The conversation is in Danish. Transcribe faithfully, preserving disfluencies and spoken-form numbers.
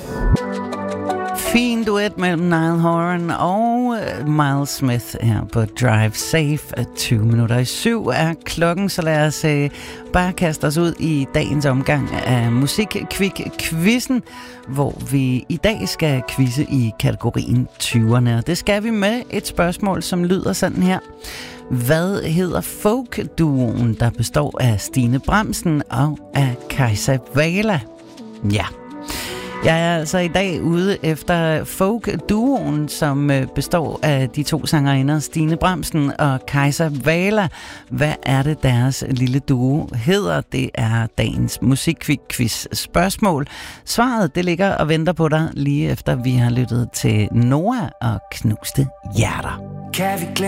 Fin duet mellem Niall Horan og Miles Smith her på Drive Safe. tyve minutter i syv er klokken, så lad os øh, bare kaste os ud i dagens omgang af Musikquick-quizzen, hvor vi i dag skal quizze i kategorien tyverne. Og det skal vi med et spørgsmål, som lyder sådan her. Hvad hedder folk-duoen, der består af Stine Bramsen og af Kajsa Wala? Ja. Jeg er altså i dag ude efter folk-duoen, som består af de to sangerinder, Stine Bramsen og Kajsa Wala. Hvad er det, deres lille duo hedder? Det er dagens Musikquiz spørgsmål. Svaret, det ligger og venter på dig lige efter vi har lyttet til Noah og Knuste Hjerter.